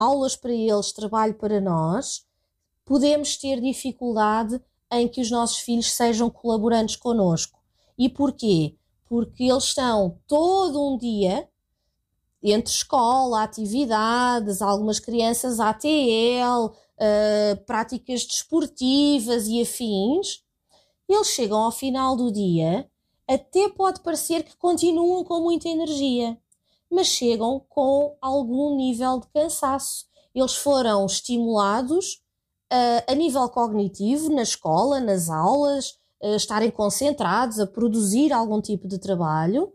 aulas para eles, trabalho para nós, podemos ter dificuldade em que os nossos filhos sejam colaborantes connosco. E porquê? Porque eles estão todo um dia, entre escola, atividades, algumas crianças ATL, práticas desportivas e afins, eles chegam ao final do dia, até pode parecer que continuam com muita energia, mas chegam com algum nível de cansaço. Eles foram estimulados a nível cognitivo, na escola, nas aulas, estarem concentrados, a produzir algum tipo de trabalho.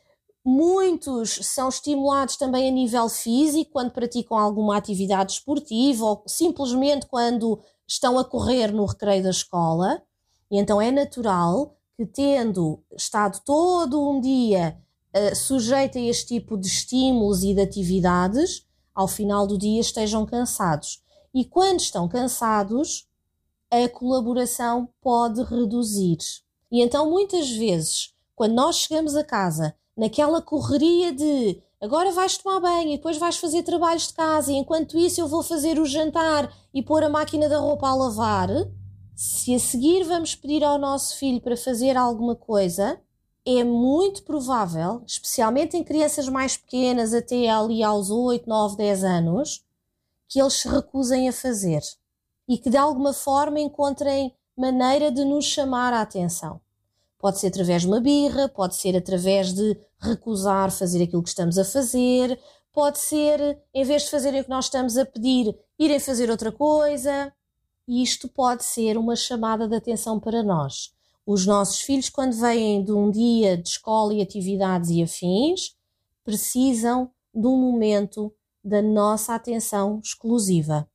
Muitos são estimulados também a nível físico, quando praticam alguma atividade esportiva ou simplesmente quando estão a correr no recreio da escola. E então é natural que, tendo estado todo um dia sujeito a este tipo de estímulos e de atividades, ao final do dia estejam cansados. E quando estão cansados, a colaboração pode reduzir. E então, muitas vezes, quando nós chegamos a casa, naquela correria de agora vais tomar banho e depois vais fazer trabalhos de casa e enquanto isso eu vou fazer o jantar e pôr a máquina da roupa a lavar, se a seguir vamos pedir ao nosso filho para fazer alguma coisa, é muito provável, especialmente em crianças mais pequenas, até ali aos 8, 9, 10 anos, que eles se recusem a fazer e que de alguma forma encontrem maneira de nos chamar a atenção. Pode ser através de uma birra, pode ser através de recusar fazer aquilo que estamos a fazer, pode ser, em vez de fazerem o que nós estamos a pedir, irem fazer outra coisa. E isto pode ser uma chamada de atenção para nós. Os nossos filhos, quando vêm de um dia de escola e atividades e afins, precisam de um momento da nossa atenção exclusiva.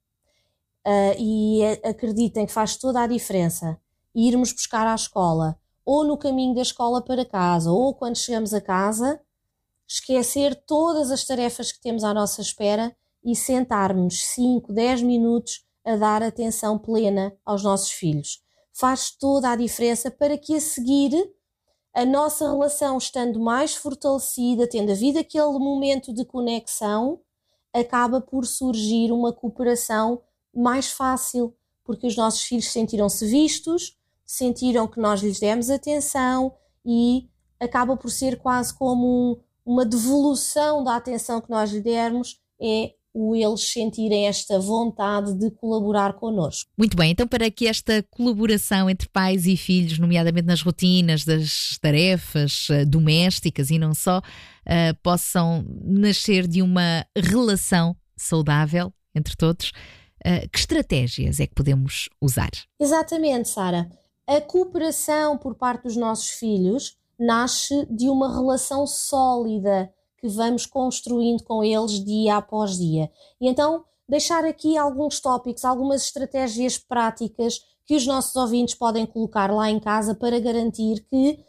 E acreditem que faz toda a diferença irmos buscar à escola, ou no caminho da escola para casa, ou quando chegamos a casa, esquecer todas as tarefas que temos à nossa espera e sentarmos 5, 10 minutos a dar atenção plena aos nossos filhos. Faz toda a diferença para que a seguir a nossa relação, estando mais fortalecida, tendo havido aquele momento de conexão, acaba por surgir uma cooperação mais fácil, porque os nossos filhos sentiram-se vistos, sentiram que nós lhes demos atenção e acaba por ser quase como uma devolução da atenção que nós lhe dermos, é eles sentirem esta vontade de colaborar connosco. Muito bem, então para que esta colaboração entre pais e filhos, nomeadamente nas rotinas das tarefas domésticas e não só, possam nascer de uma relação saudável entre todos, que estratégias é que podemos usar? Exatamente, Sara. A cooperação por parte dos nossos filhos nasce de uma relação sólida que vamos construindo com eles dia após dia. E então, deixar aqui alguns tópicos, algumas estratégias práticas que os nossos ouvintes podem colocar lá em casa para garantir que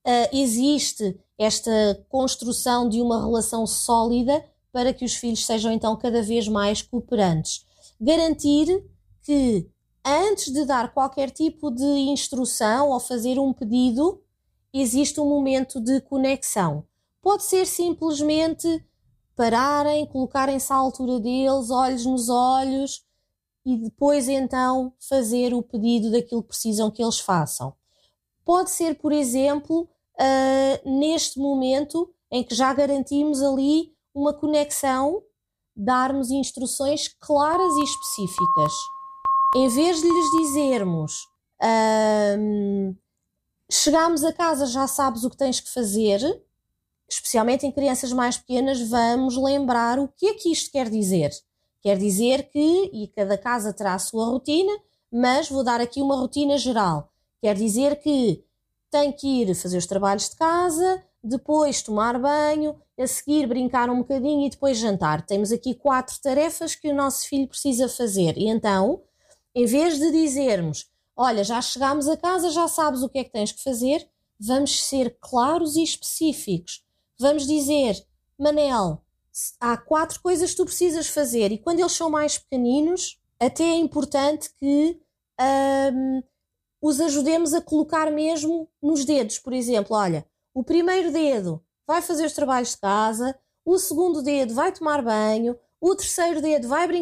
existe esta construção de uma relação sólida para que os filhos sejam então cada vez mais cooperantes. Garantir que antes de dar qualquer tipo de instrução ou fazer um pedido, existe um momento de conexão. Pode ser simplesmente pararem, colocarem-se à altura deles, olhos nos olhos, e depois então fazer o pedido daquilo que precisam que eles façam. Pode ser, por exemplo, neste momento em que já garantimos ali uma conexão, darmos instruções claras e específicas. Em vez de lhes dizermos chegamos a casa, já sabes o que tens que fazer, especialmente em crianças mais pequenas, vamos lembrar o que é que isto quer dizer. Quer dizer que, e cada casa terá a sua rotina, mas vou dar aqui uma rotina geral. Quer dizer que tem que ir fazer os trabalhos de casa, depois tomar banho, a seguir brincar um bocadinho e depois jantar. Temos aqui 4 tarefas que o nosso filho precisa fazer. E então, em vez de dizermos, olha, já chegámos a casa, já sabes o que é que tens que fazer, vamos ser claros e específicos. Vamos dizer, Manel, há 4 coisas que tu precisas fazer e quando eles são mais pequeninos, até é importante que os ajudemos a colocar mesmo nos dedos. Por exemplo, olha, o primeiro dedo vai fazer os trabalhos de casa, o segundo dedo vai tomar banho, o terceiro dedo vai brincar